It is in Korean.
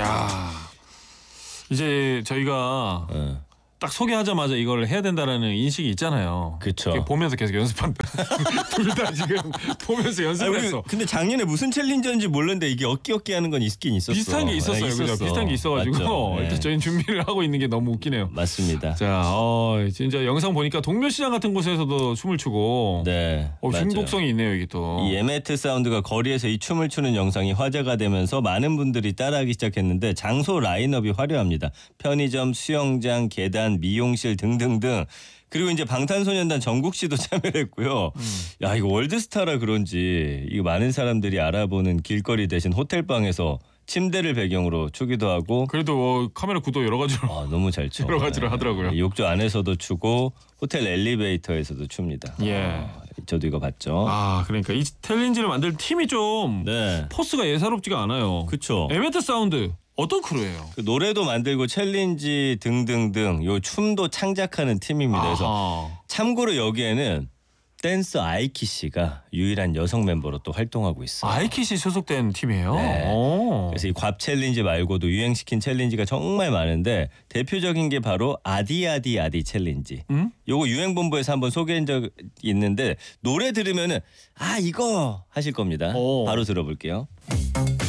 야, 이제 저희가 딱 소개하자마자 이걸 해야 된다라는 인식이 있잖아요. 그렇죠. 보면서 계속 연습한다. 둘 다 지금 보면서 연습을 했어. 근데 작년에 무슨 챌린저인지 몰랐는데 이게 어깨 하는 건 있긴 있었어. 비슷한 게 있었어요. 그죠? 비슷한 게 있어가지고 일단 저희는 준비를 하고 있는 게 너무 웃기네요. 맞습니다. 자, 진짜 영상 보니까 동묘시장 같은 곳에서도 춤을 추고 네, 중독성이 있네요. 이게 또. 이 에메트 사운드가 거리에서 이 춤을 추는 영상이 화제가 되면서 많은 분들이 따라하기 시작했는데 장소 라인업이 화려합니다. 편의점, 수영장, 계단, 미용실 등등등. 그리고 이제 방탄소년단 정국 씨도 참여를 했고요. 야, 이거 월드스타라 그런지 이거 많은 사람들이 알아보는 길거리 대신 호텔방에서 침대를 배경으로 추기도 하고. 그래도 카메라 구도 여러 가지로 너무 잘 춰. 여러 가지로 하더라고요. 욕조 안에서도 추고 호텔 엘리베이터에서도 춥니다. 예. 저도 이거 봤죠. 그러니까 이 챌린지를 만들 팀이 좀 포스가 예사롭지가 않아요. 그렇죠. 에메트 사운드 어떤 크루예요? 그 노래도 만들고 챌린지 등등등 요 춤도 창작하는 팀입니다. 그래서 참고로 여기에는 댄서 아이키 씨가 유일한 여성 멤버로 또 활동하고 있어요. 아이키 씨 소속된 팀이에요? 네. 그래서 이 곽 챌린지 말고도 유행시킨 챌린지가 정말 많은데 대표적인 게 바로 아디 챌린지. 요거 유행본부에서 한번 소개한 적 있는데 노래 들으면은 이거 하실 겁니다. 바로 들어볼게요.